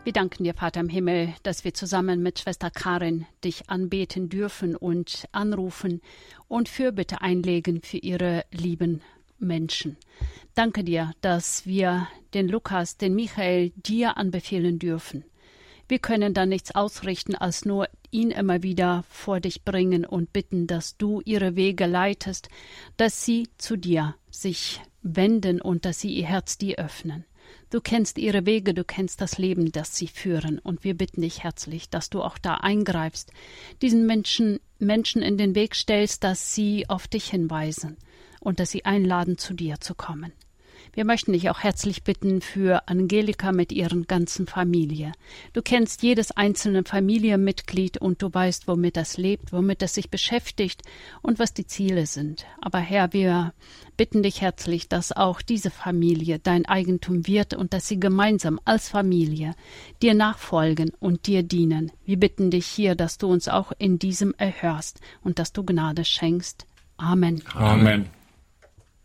Wir danken dir, Vater im Himmel, dass wir zusammen mit Schwester Karin dich anbeten dürfen und anrufen und Fürbitte einlegen für ihre lieben Menschen. Danke dir, dass wir den Lukas, den Michael dir anbefehlen dürfen. Wir können da nichts ausrichten, als nur ihn immer wieder vor dich bringen und bitten, dass du ihre Wege leitest, dass sie zu dir sich wenden und dass sie ihr Herz dir öffnen. Du kennst ihre Wege, du kennst das Leben, das sie führen. Und wir bitten dich herzlich, dass du auch da eingreifst, diesen Menschen in den Weg stellst, dass sie auf dich hinweisen und dass sie einladen, zu dir zu kommen. Wir möchten dich auch herzlich bitten für Angelika mit ihren ganzen Familie. Du kennst jedes einzelne Familienmitglied und du weißt, womit es lebt, womit es sich beschäftigt und was die Ziele sind. Aber Herr, wir bitten dich herzlich, dass auch diese Familie dein Eigentum wird und dass sie gemeinsam als Familie dir nachfolgen und dir dienen. Wir bitten dich hier, dass du uns auch in diesem erhörst und dass du Gnade schenkst. Amen. Amen.